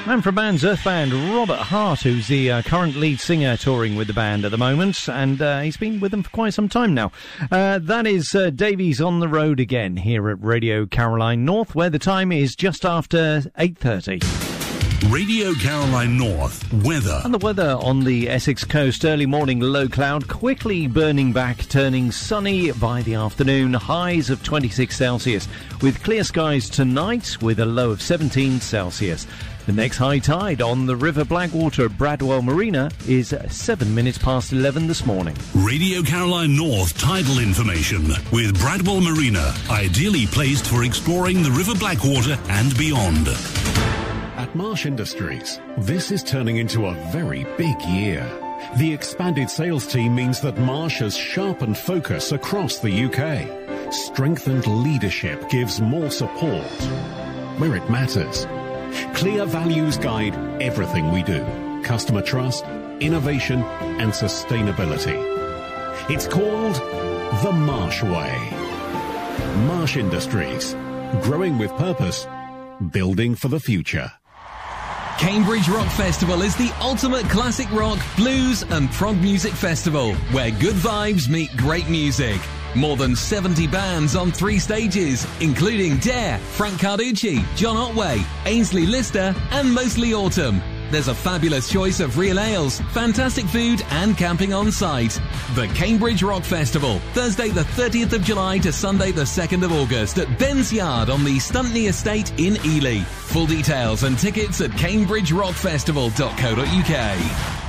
And from Band's Earth Band, Robert Hart, who's the current lead singer touring with the band at the moment, and he's been with them for quite some time now. That is Davies on the road again here at Radio Caroline North, where the time is just after 8:30. Radio Caroline North weather. And the weather on the Essex coast, early morning low cloud, quickly burning back, turning sunny by the afternoon, highs of 26 Celsius, with clear skies tonight with a low of 17 Celsius. The next high tide on the River Blackwater at Bradwell Marina is 7 minutes past 11 this morning. Radio Caroline North tidal information with Bradwell Marina, ideally placed for exploring the River Blackwater and beyond. At Marsh Industries, this is turning into a very big year. The expanded sales team means that Marsh has sharpened focus across the UK. Strengthened leadership gives more support where it matters. Clear values guide everything we do. Customer trust, innovation, and sustainability. It's called the Marsh Way. Marsh Industries. Growing with purpose. Building for the future. Cambridge Rock Festival is the ultimate classic rock, blues and prog music festival where good vibes meet great music. More than 70 bands on 3 stages, including Dare, Frank Carducci, John Otway, Ainsley Lister and Mostly Autumn. There's a fabulous choice of real ales, fantastic food and camping on site. The Cambridge Rock Festival, Thursday the 30th of July to Sunday the 2nd of August at Ben's Yard on the Stuntney Estate in Ely. Full details and tickets at cambridgerockfestival.co.uk.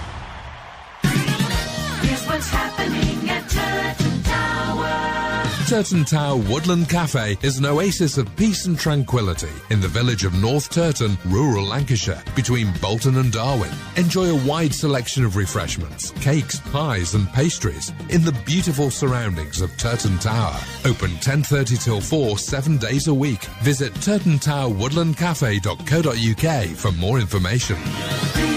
Here's what's happening at Turton Tower. Turton Tower Woodland Cafe is an oasis of peace and tranquility in the village of North Turton, rural Lancashire, between Bolton and Darwin. Enjoy a wide selection of refreshments, cakes, pies and pastries in the beautiful surroundings of Turton Tower. Open 10:30 till 4, 7 days a week. Visit turtontowerwoodlandcafe.co.uk for more information.